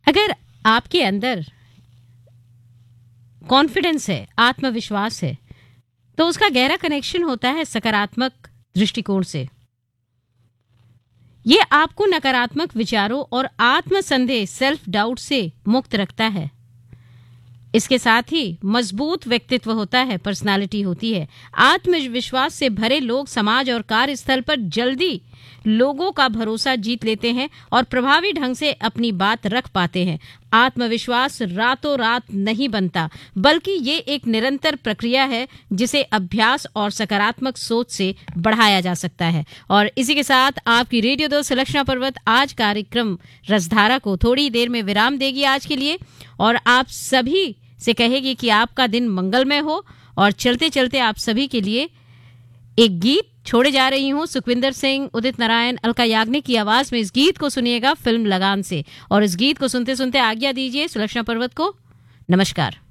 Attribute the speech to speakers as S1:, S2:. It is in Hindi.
S1: अगर आपके अंदर कॉन्फिडेंस है, आत्मविश्वास है, तो उसका गहरा कनेक्शन होता है सकारात्मक दृष्टिकोण से। ये आपको नकारात्मक विचारों और आत्मसंदेह सेल्फ डाउट से मुक्त रखता है। इसके साथ ही मजबूत व्यक्तित्व होता है, पर्सनालिटी होती है। आत्मविश्वास से भरे लोग समाज और कार्यस्थल पर जल्दी लोगों का भरोसा जीत लेते हैं और प्रभावी ढंग से अपनी बात रख पाते हैं। आत्मविश्वास रातों रात नहीं बनता, बल्कि ये एक निरंतर प्रक्रिया है जिसे अभ्यास और सकारात्मक सोच से बढ़ाया जा सकता है। और इसी के साथ आपकी रेडियो दोस्त सुलक्षणा पर्वत आज कार्यक्रम रसधारा को थोड़ी देर में विराम देगी आज के लिए, और आप सभी से कहेगी कि आपका दिन मंगलमय हो। और चलते चलते आप सभी के लिए एक गीत छोड़े जा रही हूं। सुखविंदर सिंह, उदित नारायण, अलका याग्निक की आवाज में इस गीत को सुनिएगा फिल्म लगान से। और इस गीत को सुनते सुनते आज्ञा दीजिए सुलक्षणा पर्वत को। नमस्कार।